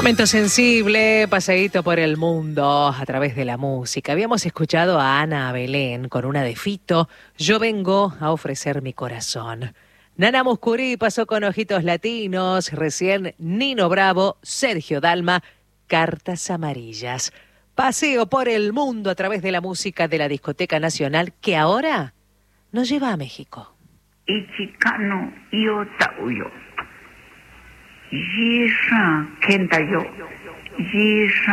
Momento sensible, paseíto por el mundo a través de la música. Habíamos escuchado a Ana Belén con una de Fito, Yo vengo a ofrecer mi corazón. Nana Mouskouri pasó con Ojitos Latinos, recién Nino Bravo, Sergio Dalma, Cartas Amarillas. Paseo por el mundo a través de la música de la Discoteca Nacional que ahora nos lleva a México. Ichikano Iotauyo. Yisha Kentayo. Yisha